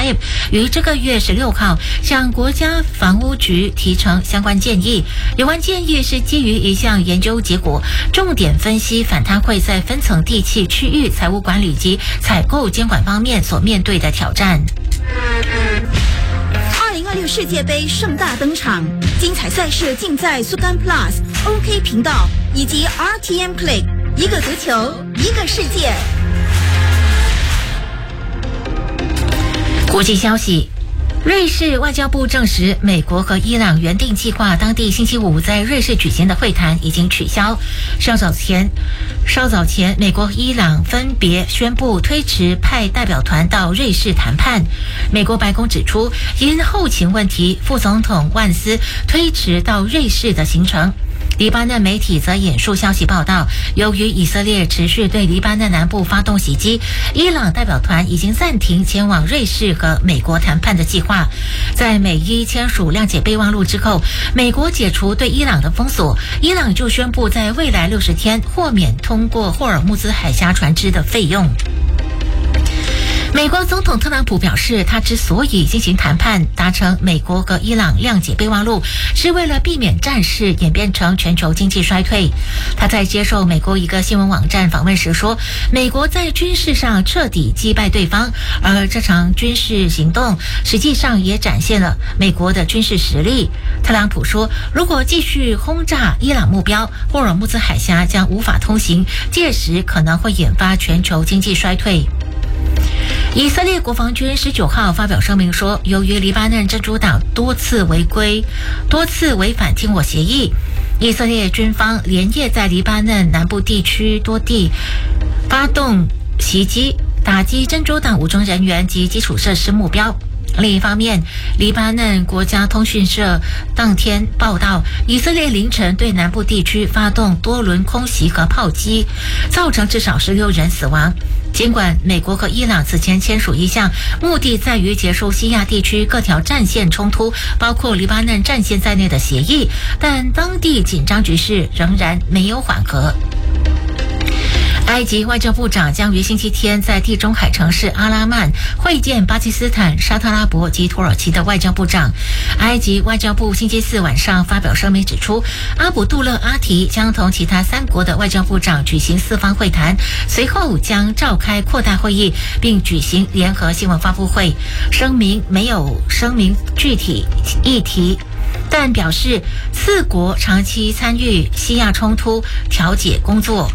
Tayyip 于这个月16号向国家房屋局提呈相关建议。有关建议是基于一项研究结果，重点分析反贪会在分层地气区域财务管理及采购监管方面所面对的挑战。 2026世界杯盛大登场，精彩赛事尽在苏干 Plus、OK 频道以及 RTM Play， 一个足球，一个世界。 国际消息。瑞士外交部证实，美国和伊朗原定计划当地星期五在瑞士举行的会谈已经取消。稍早前，美国和伊朗分别宣布推迟派代表团到瑞士谈判。美国白宫指出，因后勤问题，副总统万斯推迟到瑞士的行程。黎巴嫩媒体则引述消息报道，由于以色列持续对黎巴嫩南部发动袭击，伊朗代表团已经暂停前往瑞士和美国谈判的计划。在美伊签署谅解备忘录之后，美国解除对伊朗的封锁，伊朗就宣布在未来60天豁免通过霍尔木兹海峡船只的费用。美国总统特朗普表示，他之所以进行谈判，达成美国和伊朗谅解备忘录，是为了避免战事演变成全球经济衰退。他在接受美国一个新闻网站访问时说，美国在军事上彻底击败对方，而这场军事行动实际上也展现了美国的军事实力。特朗普说，如果继续轰炸伊朗目标，霍尔木兹海峡将无法通行，届时可能会引发全球经济衰退。以色列国防军19号发表声明说，由于黎巴嫩真主党多次违反停火协议，以色列军方连夜在黎巴嫩南部地区多地发动袭击，打击真主党武装人员及基础设施目标。另一方面，黎巴嫩国家通讯社当天报道，以色列凌晨对南部地区发动多轮空袭和炮击，造成至少16人死亡。尽管美国和伊朗此前签署一项目的在于结束西亚地区各条战线冲突，包括黎巴嫩战线在内的协议，但当地紧张局势仍然没有缓和。埃及外交部长将于星期天在地中海城市阿拉曼会见巴基斯坦、沙特阿拉伯及土耳其的外交部长。埃及外交部星期四晚上发表声明指出，阿卜杜勒阿提将同其他3国的外交部长举行4方会谈，随后将召开扩大会议，并举行联合新闻发布会。声明没有声明具体议题，但表示4国长期参与西亚冲突调解工作。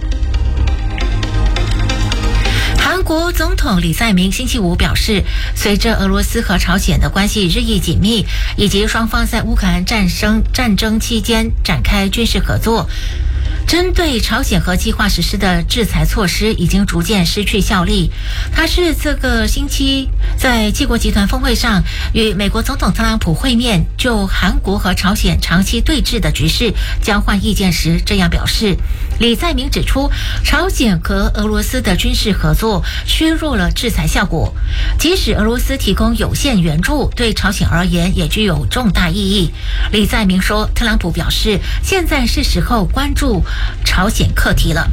韩国总统李在明星期五表示，随着俄罗斯和朝鲜的关系日益紧密，以及双方在乌克兰战争期间展开军事合作，针对朝鲜核计划实施的制裁措施已经逐渐失去效力。他是这个星期在七国集团峰会上与美国总统特朗普会面，就韩国和朝鲜长期对峙的局势交换意见时这样表示。李在明指出，朝鲜和俄罗斯的军事合作削弱了制裁效果，即使俄罗斯提供有限援助，对朝鲜而言也具有重大意义。李在明说，特朗普表示，现在是时候关注朝鲜课题了。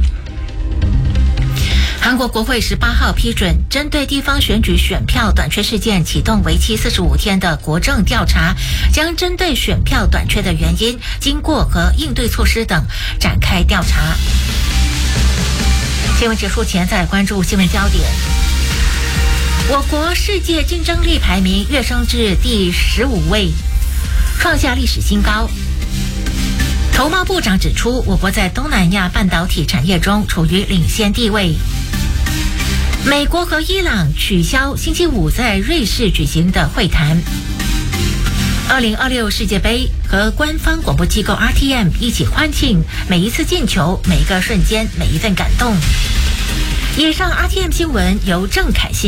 韩国国会18号批准针对地方选举选票短缺事件启动为期45天的国政调查，将针对选票短缺的原因、经过和应对措施等展开调查。新闻结束前再来关注新闻焦点。我国世界竞争力排名跃升至第15位，创下历史新高。头贸部长指出，我国在东南亚半导体产业中处于领先地位。美国和伊朗取消星期五在瑞士举行的会谈。2026世界杯和官方广播机构 RTM 一起欢庆每一次进球、每一个瞬间、每一份感动。以上 RTM 新闻由郑凯欣